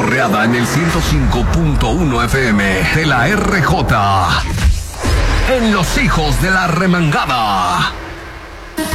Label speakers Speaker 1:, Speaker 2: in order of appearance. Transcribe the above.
Speaker 1: Torreada en el 105.1 FM de la RJ. En Los Hijos de la Remangada.